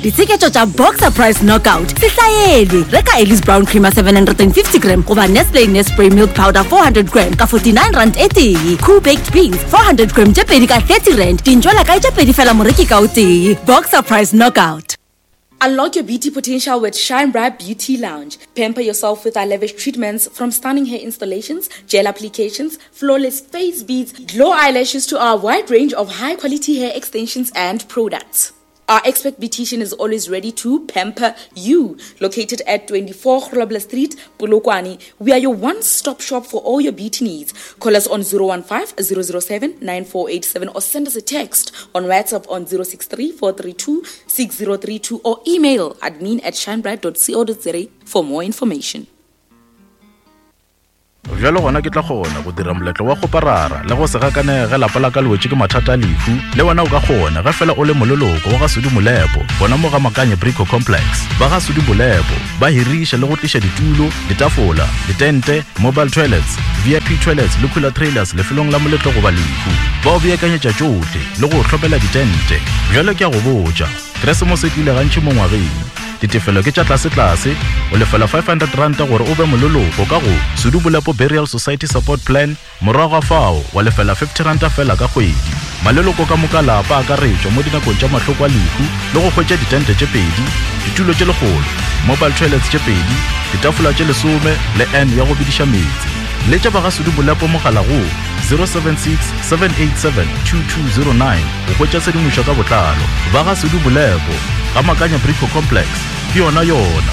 Ditiketo tsa Boxer Price Knockout. Sihlaeli. Reka Ellis Brown Creamer 750 gram. Kuba Nestle Milk Powder 400 gram. Ka 49 rand 80. Cool Baked Beans 400 gram. Jepedi ka 30 rand. Tinjola ka jepedi fela moreki ka uti. Boxer Price Knockout. Unlock your beauty potential with Shine Bright Beauty Lounge. Pamper yourself with our lavish treatments from stunning hair installations, gel applications, flawless face beads, glow eyelashes to our wide range of high-quality hair extensions and products. Our expert beautician is always ready to pamper you. Located at 24 Grobler Street, Polokwane, we are your one-stop shop for all your beauty needs. Call us on 015-007-9487 or send us a text on WhatsApp on 063-432-6032 or email admin@shinebright.co.za for more information. Jalo gona ke tla gona go dira moletlo wa go parara le go se gakanega lapa la ka lwetse ke mathata lefu le wena o ka gona ga fela o le mololoko wa ga Sudi Molepo bona mo ga Makanye Brico Complex ba ga Sudi Molepo ba hirisha le go tlisha ditulo ditafola ditente mobile toilets VIP toilets le cooler trailers le felong la moletlo go ba lefu ba o beakanyetša tšohle le go hlopela ditente jalo ke a go botša Christmas e tlile gantši mo ngwageng ditefelo ke tša tlase o lefela 500 rand gore o be mololoko ka go Sudi Molepo Burial Society Support Plan morago fao wa lefela 50 rand fela ka kgwedi maleloko ka moka lapa a ka retšwa mo dinakong tša mahloko a lehu le go hwetša ditente tše pedi ditulo tše legolo mobile toilets tše pedi ditafola tše lesome le N ya go bidiša metsi le tša ba ga Sudi Molepo mogala go 076 787 2209 go hwetša sedimošo ka botlalo ba ga Sudi Molepo ga Makanye Brico Complex yona.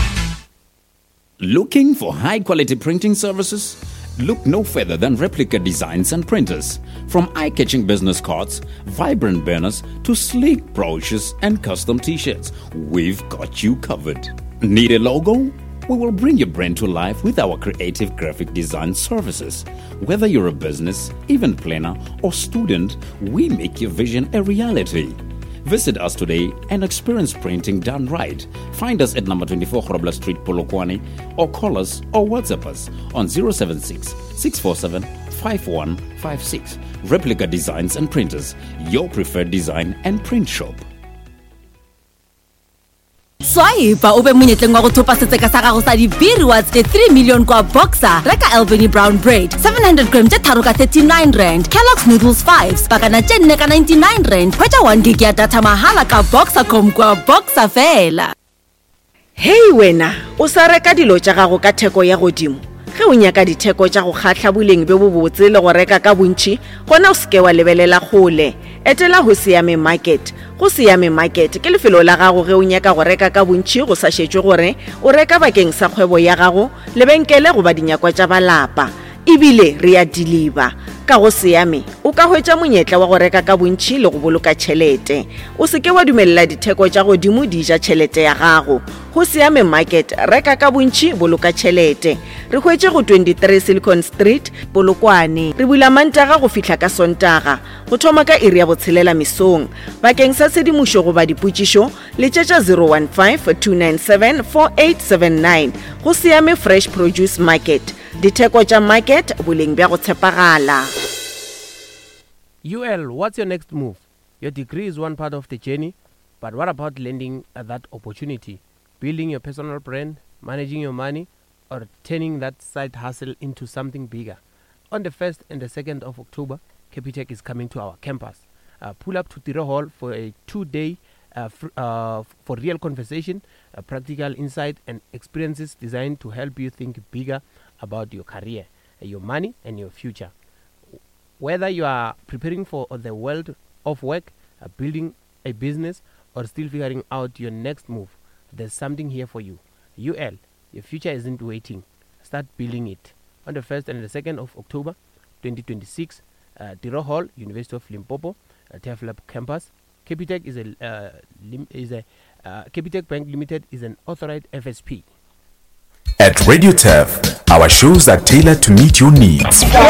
Looking for high-quality printing services? Look no further than Replica Designs and Printers. From eye-catching business cards, vibrant banners, to sleek brochures and custom t-shirts, we've got you covered. Need a logo? We will bring your brand to life with our creative graphic design services. Whether you're a business, event planner, or student, we make your vision a reality. Visit us today and experience printing done right. Find us at number 24 Grobler Street, Polokwane, or call us or WhatsApp us on 076-647-5156. Replica Designs and Printers, your preferred design and print shop. Swaipa ube monyetleng wa go thopa setseka sa gago sa di-beer rewards ke 3 million kwa Boxer. Reka Albany Brown Bread 700 gram tše tharo ka 39 rand. Kellogg's Noodles 5 pakana tše 4 ka 99 rand. Hwetša 1 gig ya data mahala ka Boxer.com kwa Boxer fela. Hey wena, o sa reka dilo tša gago ka theko ya godimo. Ge o nyaka ditheko tša go kgatla boleng be bo botse le go reka ka bontši, gona o seke wa lebelela kgole. Etela go Siame Market. Go Siame Market ke lefelo la gago ge o nyaka go reka ka bontši go sa šetšwe gore o reka bakeng sa kgwebo ya gago lebenkele go ba dinyakwa tša balapa. Ebile re a deliver. Ka go Siame o ka hwetša monyetla wa go reka ka bontši le go boloka tšhelete. O seke wa dumelela ditheko tša godimo di ja tšhelete ya gago. Go Siame Market reka ka bontši boloka tšhelete. Re hwetše go 23 Silicon Street, Polokwane. Re bula Mantaga go fihla ka Sontaga. Go thoma ka iri ya botshelela mesong. Bakeng sa tshedimošo go ba dipotšišo letšetša 015-297-4879. Go Siame Fresh Produce Market. Ditheko tša market boleng bja go tshepagala. UL, what's your next move? Your degree is one part of the journey, but what about landing that opportunity? Building your personal brand, managing your money, or turning that side hustle into something bigger? On the 1st and the 2nd of October, Capitec is coming to our campus. Pull up to Tiro Hall for a 2-day for real conversation, practical insight, and experiences designed to help you think bigger about your career, your money, and your future. Whether you are preparing for the world of work, building a business, or still figuring out your next move, there's something here for you. UL, your future isn't waiting. Start building it. On the 1st and the 2nd of October 2026, Tiro Hall, University of Limpopo, TFLab campus. Capitec Capitec Bank Limited is an authorized FSP. At Radio TEF, our shows are tailored to meet your needs. With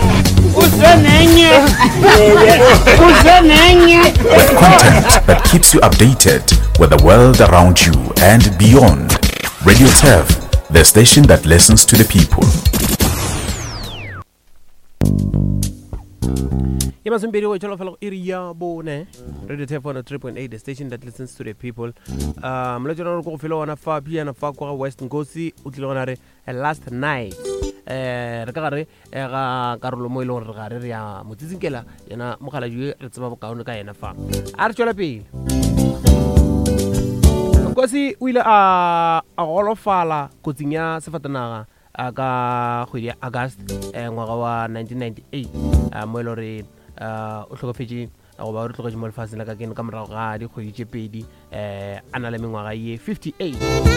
content that keeps you updated with the world around you and beyond. Radio TEF, the station that listens to the people. Ye masumbiri go tsholo fela iri ya bone Radio TEF 103.8 the station that listens to the people. Mlojana go fela ona fa pia na fa kwa West Nkosi o tlile gona re last night. Re ka gare ga karolo mo ile gore re gare re ya motsitsinkela yena mogala jwe re tseba bokaone ka yena fa. A re tshwela pele. Nkosi o ile a golofala kotsing ya sefatanaga ka kgwedi ya August ngwaga wa 1998 mo ile gore o tlhokofetse go ba re tlogetse mo lefatsheng la ka kene ka morago ga dikgwedi tse pedi a na le mengwaga ye 58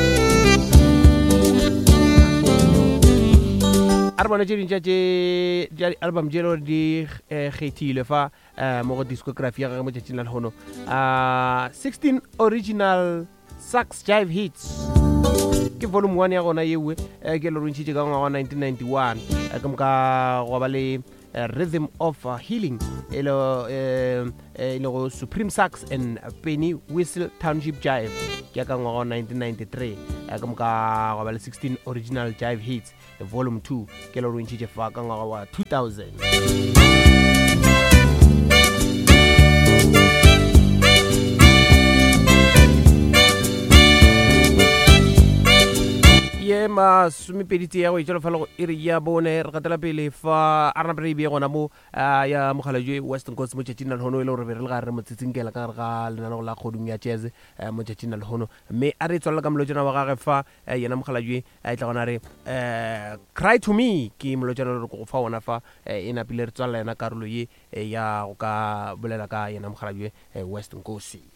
a re bona tse dintšha tše di-album tše le di kgethile fa mo go discography ya gage mo tšatšing la legono 16 original sax jive hits ke volume 1 ya gona yewe ke le rontšhitše ka ngwaga wa 1991 ka moka go ba le Rhythm of Healing le go Supreme Sax and Penny Whistle Township Jive ke ka ngwaga wa 1993 ka moka go ba le 16 original jive hits volume 2 ke le rontšhitše fa ka ngwaga wa 2000 ye masomepeditse ya go itšelo fela go iri ya bone re gatela pele fa a rena pere e bee gona mo ya mogala jwe Western Coast mo tšatšing na lehono e le gore be re le gare re motsitsinkela ka gare ga lenanego la kgodung ya jazz mo tšatšing na lehono mme a re tswalela ka molotšana wa gage fa yena mogala jwe a etla gona re Cry to Me ke molotšana le go fa ona fa e napile re tswalela yena karolo ye ya go ka bolela ka yena mogala jwe Western Coast